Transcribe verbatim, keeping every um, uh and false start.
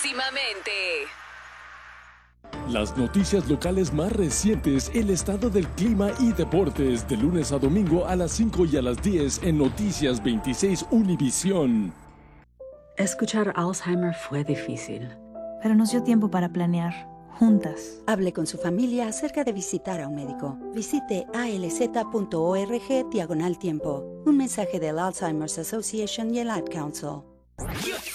próximamente. Las noticias locales más recientes, el estado del clima y deportes, de lunes a domingo a las cinco y a las diez en Noticias veintiséis Univisión. Escuchar Alzheimer fue difícil, pero nos dio tiempo para planear, juntas. Hable con su familia acerca de visitar a un médico. Visite alz.org diagonal tiempo. Un mensaje del Alzheimer's Association y el Ad Council.